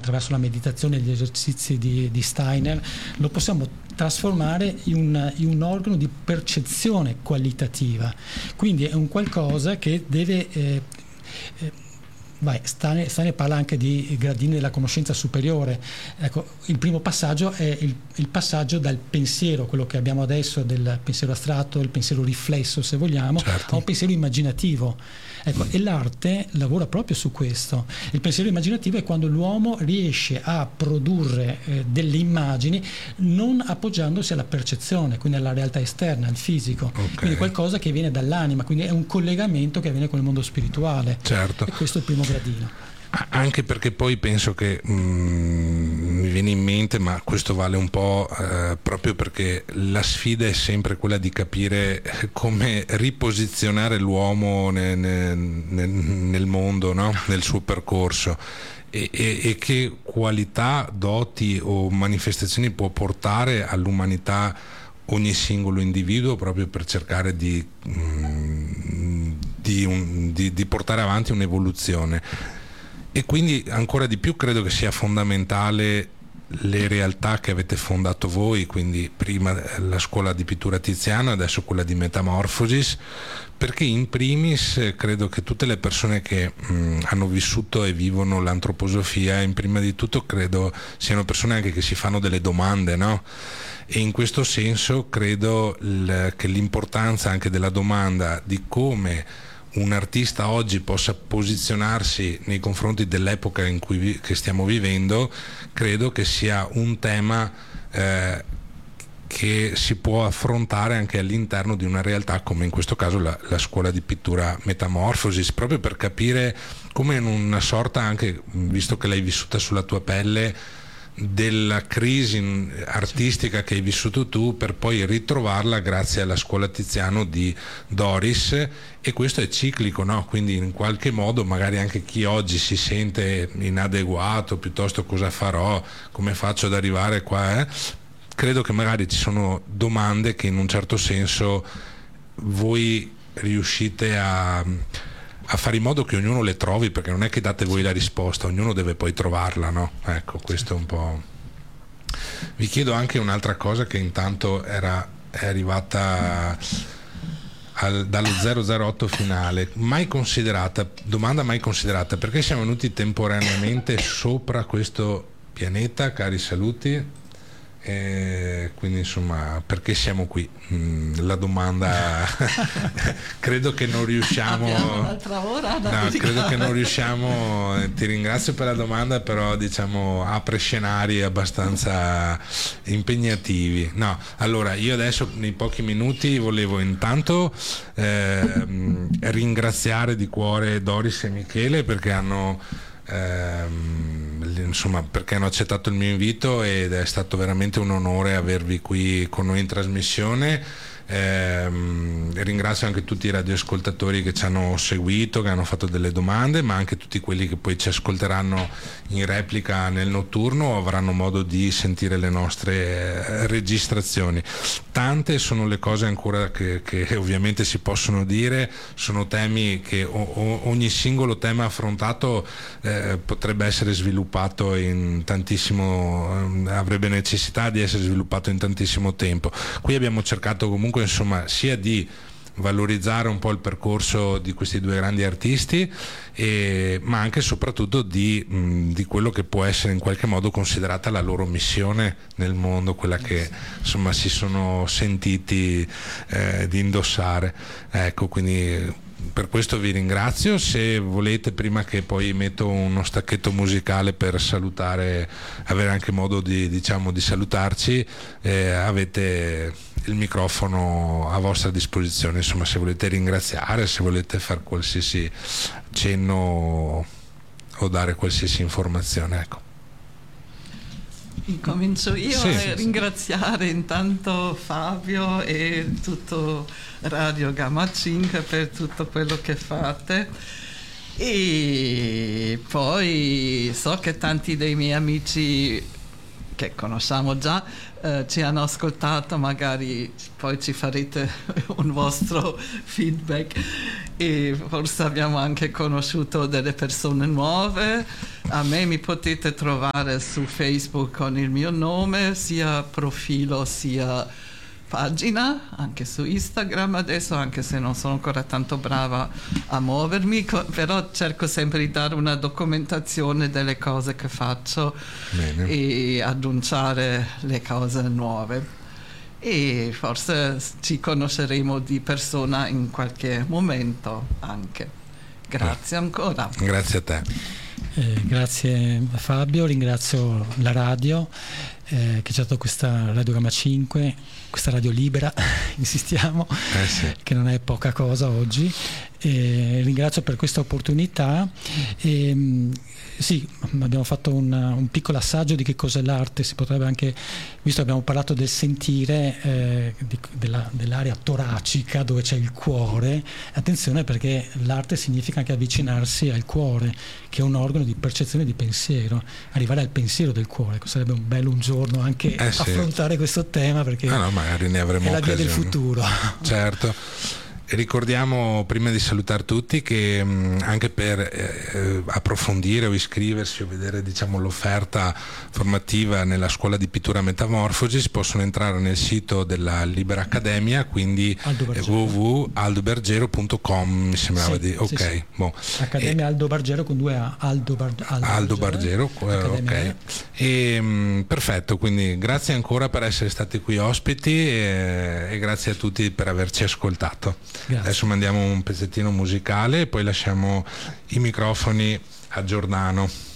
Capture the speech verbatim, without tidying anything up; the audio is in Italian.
attraverso la meditazione e gli esercizi di, di Steiner, lo possiamo trasformare in un, in un organo di percezione qualitativa. Quindi è un qualcosa che deve eh, eh, Vai, Steiner, Steiner parla anche di gradini della conoscenza superiore. Ecco, il primo passaggio è il, il passaggio dal pensiero, quello che abbiamo adesso, del pensiero astratto, il pensiero riflesso se vogliamo, certo, a un pensiero immaginativo. Ecco, e l'arte lavora proprio su questo. Il pensiero immaginativo è quando l'uomo riesce a produrre eh, delle immagini non appoggiandosi alla percezione, quindi alla realtà esterna, al fisico, okay, quindi qualcosa che viene dall'anima, quindi è un collegamento che avviene con il mondo spirituale. Certo. E questo è il primo gradino. Anche perché poi penso che mh, mi viene in mente, ma questo vale un po' eh, proprio perché la sfida è sempre quella di capire come riposizionare l'uomo nel, nel, nel mondo, no? Nel suo percorso, e, e, e che qualità, doti o manifestazioni può portare all'umanità ogni singolo individuo, proprio per cercare di, mh, di, un, di, di portare avanti un'evoluzione. E quindi ancora di più credo che sia fondamentale le realtà che avete fondato voi, quindi prima la scuola di pittura Tiziano, adesso quella di Metamorphosis, perché in primis credo che tutte le persone che mh, hanno vissuto e vivono l'antroposofia, in prima di tutto credo siano persone anche che si fanno delle domande, no? E in questo senso credo l- che l'importanza anche della domanda di come un artista oggi possa posizionarsi nei confronti dell'epoca in cui vi- che stiamo vivendo, credo che sia un tema eh, che si può affrontare anche all'interno di una realtà come in questo caso la, la scuola di pittura Metamorphosis, proprio per capire come in una sorta, anche visto che l'hai vissuta sulla tua pelle, della crisi artistica che hai vissuto tu, per poi ritrovarla grazie alla scuola Tiziano di Doris, e questo è ciclico, no? Quindi in qualche modo magari anche chi oggi si sente inadeguato, piuttosto cosa farò, come faccio ad arrivare qua, eh? Credo che magari ci sono domande che in un certo senso voi riuscite a a fare in modo che ognuno le trovi, perché non è che date voi la risposta, ognuno deve poi trovarla, no? Ecco, questo è un po'. Vi chiedo anche un'altra cosa che intanto era è arrivata al, dallo zero zero otto finale, mai considerata, domanda mai considerata, perché siamo venuti temporaneamente sopra questo pianeta, cari saluti? E quindi insomma, perché siamo qui? Mm, la domanda credo che non riusciamo un'altra ora no, credo che non riusciamo ti ringrazio per la domanda, però diciamo apre scenari abbastanza impegnativi. No, allora io adesso nei pochi minuti volevo intanto eh, ringraziare di cuore Doris e Michele perché hanno Ehm, insomma perché hanno accettato il mio invito, ed è stato veramente un onore avervi qui con noi in trasmissione. Ehm, ringrazio anche tutti i radioascoltatori che ci hanno seguito, che hanno fatto delle domande, ma anche tutti quelli che poi ci ascolteranno in replica nel notturno o avranno modo di sentire le nostre eh, registrazioni. Tante sono le cose ancora che, che ovviamente si possono dire, sono temi che o, o, ogni singolo tema affrontato eh, potrebbe essere sviluppato in tantissimo, eh, avrebbe necessità di essere sviluppato in tantissimo tempo. Qui abbiamo cercato comunque insomma sia di valorizzare un po' il percorso di questi due grandi artisti, e, ma anche e soprattutto di, mh, di quello che può essere in qualche modo considerata la loro missione nel mondo, quella che insomma si sono sentiti eh, di indossare. Ecco, quindi per questo vi ringrazio. Se volete, prima che poi metto uno stacchetto musicale per salutare, avere anche modo di, diciamo, di salutarci, eh, avete il microfono a vostra disposizione, insomma, se volete ringraziare, se volete fare qualsiasi cenno o dare qualsiasi informazione, ecco. Incomincio io sì, a sì, ringraziare sì. intanto Fabio e tutto Radio Gamma cinque per tutto quello che fate, e poi so che tanti dei miei amici che conosciamo già, eh, ci hanno ascoltato, magari poi ci farete un vostro feedback, e forse abbiamo anche conosciuto delle persone nuove. A me mi potete trovare su Facebook con il mio nome, sia profilo sia pagina, anche su Instagram adesso, anche se non sono ancora tanto brava a muovermi, co- però cerco sempre di dare una documentazione delle cose che faccio. Bene. E annunciare le cose nuove, e forse ci conosceremo di persona in qualche momento anche. Grazie ancora. Grazie a te. Eh, grazie Fabio, ringrazio la radio eh, che ci ha dato questa Radio Gamma cinque, questa radio libera, insistiamo, eh sì. che non è poca cosa oggi. E ringrazio per questa opportunità. E, sì, abbiamo fatto un, un piccolo assaggio di che cos'è l'arte. Si potrebbe anche, visto che abbiamo parlato del sentire, eh, di, della, dell'area toracica dove c'è il cuore, attenzione, perché l'arte significa anche avvicinarsi al cuore, che è un organo di percezione e di pensiero, arrivare al pensiero del cuore. Sarebbe un bello un giorno anche eh sì. affrontare questo tema, perché ah no, magari ne avremo è la via occasione. del futuro. Certo. Ricordiamo, prima di salutare tutti, che mh, anche per eh, approfondire o iscriversi o vedere, diciamo, l'offerta formativa nella scuola di pittura Metamorfosi, si possono entrare nel sito della Libera Accademia, quindi w w w punto aldo bargero punto com, mi sembrava. Sì, di ok, sì, sì. Boh. Accademia e, Aldo Bargero con due A, Aldo, Bar, Aldo, Aldo Bargero, Bargero ok. E, mh, perfetto, quindi grazie ancora per essere stati qui ospiti, e, e grazie a tutti per averci ascoltato. Grazie. Adesso mandiamo un pezzettino musicale e poi lasciamo i microfoni a Giordano.